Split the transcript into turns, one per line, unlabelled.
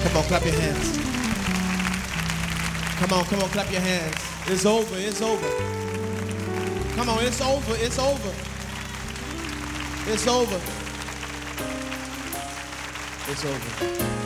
Come on, clap your hands. Come on, clap your hands. It's over, it's over. Come on, it's over, it's over. It's over. It's over.